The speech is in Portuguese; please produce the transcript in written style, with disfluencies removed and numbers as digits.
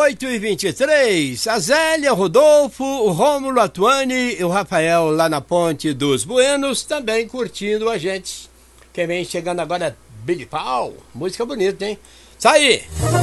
8h23, a Zélia, o Rodolfo, o Rômulo, a Tuane e o Rafael lá na Ponte dos Buenos também curtindo a gente. Quem vem chegando agora é Billy Paul, música bonita, hein? Sai aí!